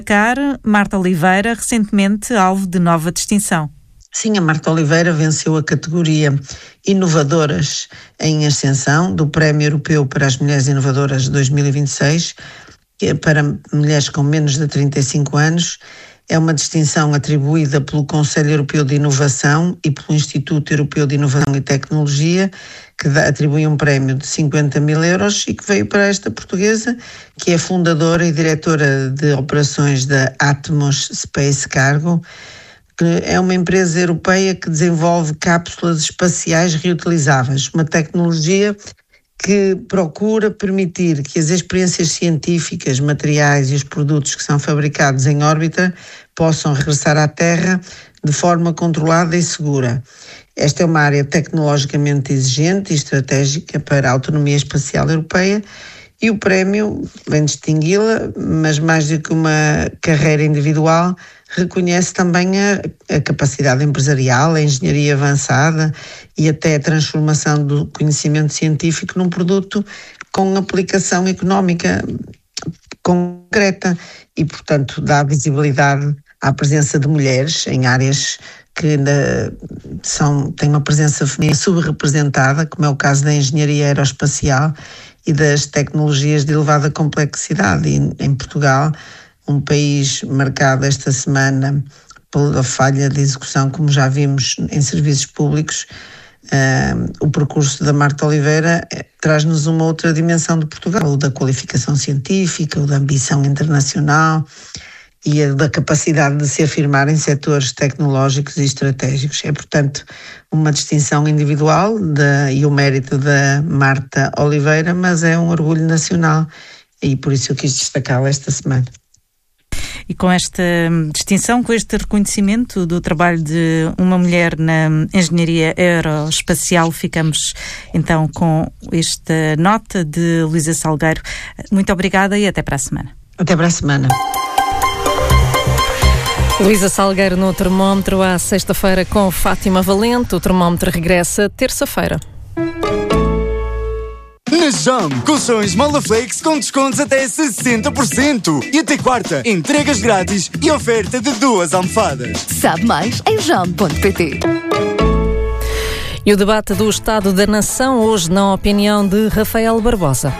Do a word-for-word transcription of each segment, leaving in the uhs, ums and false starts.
Car, Marta Oliveira, recentemente alvo de nova distinção. Sim, a Marta Oliveira venceu a categoria Inovadoras em Ascensão do Prémio Europeu para as Mulheres Inovadoras dois mil e vinte e seis, que é para mulheres com menos de trinta e cinco anos. É uma distinção atribuída pelo Conselho Europeu de Inovação e pelo Instituto Europeu de Inovação e Tecnologia, que dá, atribui um prémio de cinquenta mil euros e que veio para esta portuguesa, que é fundadora e diretora de operações da Atmos Space Cargo, que é uma empresa europeia que desenvolve cápsulas espaciais reutilizáveis, uma tecnologia que procura permitir que as experiências científicas, materiais e os produtos que são fabricados em órbita possam regressar à Terra de forma controlada e segura. Esta é uma área tecnologicamente exigente e estratégica para a autonomia espacial europeia e o prémio vem distingui-la, mas mais do que uma carreira individual, reconhece também a, a capacidade empresarial, a engenharia avançada e até a transformação do conhecimento científico num produto com aplicação económica concreta e, portanto, dá visibilidade à presença de mulheres em áreas que ainda são, têm uma presença feminina subrepresentada, como é o caso da engenharia aeroespacial e das tecnologias de elevada complexidade. E, em Portugal, um país marcado esta semana pela falha de execução, como já vimos em serviços públicos, uh, o percurso da Marta Oliveira eh, traz-nos uma outra dimensão de Portugal, o da qualificação científica, o da ambição internacional e a da capacidade de se afirmar em setores tecnológicos e estratégicos. É, portanto, uma distinção individual de, e o mérito da Marta Oliveira, mas é um orgulho nacional e por isso eu quis destacá-la esta semana. E com esta distinção, com este reconhecimento do trabalho de uma mulher na engenharia aeroespacial, ficamos então com esta nota de Luísa Salgueiro. Muito obrigada e até para a semana. Até para a semana. Luísa Salgueiro no termómetro à sexta-feira com Fátima Valente. O termómetro regressa terça-feira. Na Jam, colchões Molaflex com descontos até sessenta por cento. E até quarta, entregas grátis e oferta de duas almofadas. Sabe mais em jam ponto pt. E o debate do Estado da Nação, hoje na opinião de Rafael Barbosa.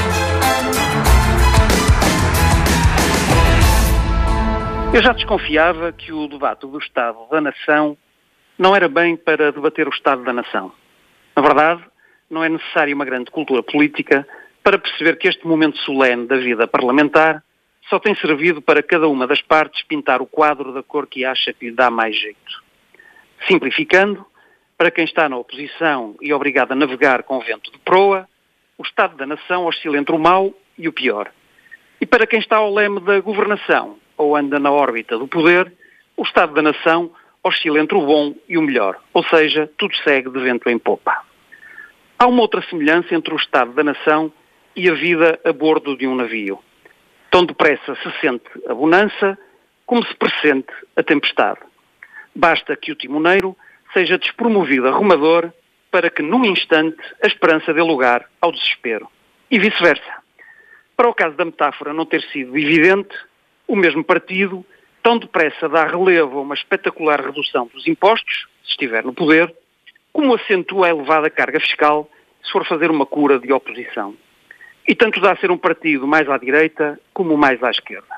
Eu já desconfiava que o debate do Estado da Nação não era bem para debater o Estado da Nação. Na verdade, não é necessária uma grande cultura política para perceber que este momento solene da vida parlamentar só tem servido para cada uma das partes pintar o quadro da cor que acha que lhe dá mais jeito. Simplificando, para quem está na oposição e obrigado a navegar com o vento de proa, o Estado da Nação oscila entre o mau e o pior. E para quem está ao leme da governação ou anda na órbita do poder, o Estado da Nação oscila entre o bom e o melhor, ou seja, tudo segue de vento em popa. Há uma outra semelhança entre o Estado da Nação e a vida a bordo de um navio. Tão depressa se sente a bonança, como se pressente a tempestade. Basta que o timoneiro seja despromovido a rumador para que, num instante, a esperança dê lugar ao desespero. E vice-versa. Para o caso da metáfora não ter sido evidente, o mesmo partido tão depressa dá relevo a uma espetacular redução dos impostos, se estiver no poder, como acentua a elevada carga fiscal se for fazer uma cura de oposição. E tanto dá ser um partido mais à direita como mais à esquerda.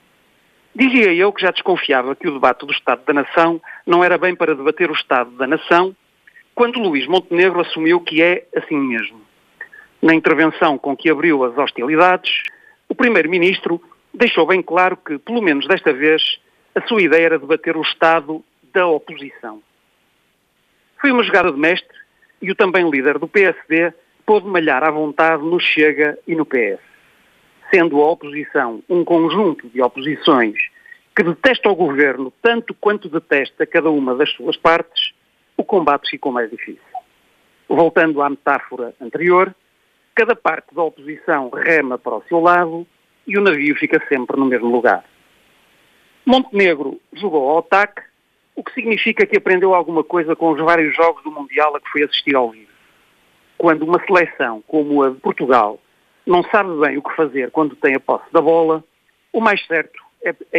Dizia eu que já desconfiava que o debate do Estado da Nação não era bem para debater o Estado da Nação, quando Luís Montenegro assumiu que é assim mesmo. Na intervenção com que abriu as hostilidades, o primeiro-ministro deixou bem claro que, pelo menos desta vez, a sua ideia era debater o Estado da oposição. Foi uma jogada de mestre e o também líder do P S D pôde malhar à vontade no Chega e no P S. Sendo a oposição um conjunto de oposições que detesta o governo tanto quanto detesta cada uma das suas partes, o combate ficou mais difícil. Voltando à metáfora anterior, cada parte da oposição rema para o seu lado e o navio fica sempre no mesmo lugar. Montenegro jogou ao ataque, o que significa que aprendeu alguma coisa com os vários jogos do Mundial a que foi assistir ao vivo. Quando uma seleção como a de Portugal não sabe bem o que fazer quando tem a posse da bola, o mais certo é